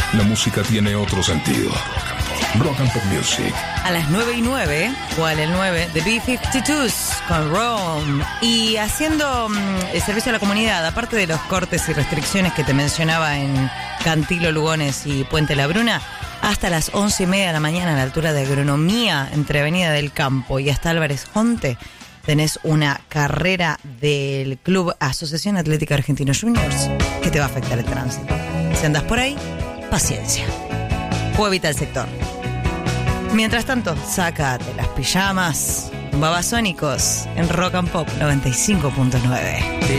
la música tiene otro sentido. Rock and Pop Music. A las 9:09, o al 9, The B-52s con Rome. Y haciendo el servicio a la comunidad, aparte de los cortes y restricciones que te mencionaba en Cantilo, Lugones y Puente La Bruna, hasta las 11:30 de la mañana a la altura de Agronomía, entre Avenida del Campo y hasta Álvarez Jonte, tenés una carrera del Club Asociación Atlética Argentino Juniors que te va a afectar el tránsito. Si andás por ahí, paciencia. O evita el sector. Mientras tanto, sácate las pijamas. Babasónicos en Rock and Pop 95.9.